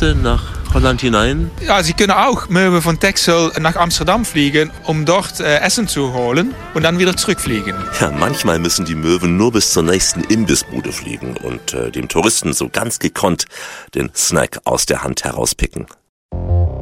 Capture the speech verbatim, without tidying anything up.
Touristen nach Holland hinein? Ja, sie können auch Möwe von Texel nach Amsterdam fliegen, um dort äh, Essen zu holen und dann wieder zurückfliegen. Ja, manchmal müssen die Möwen nur bis zur nächsten Imbissbude fliegen und äh, dem Touristen so ganz gekonnt den Snack aus der Hand herauspicken.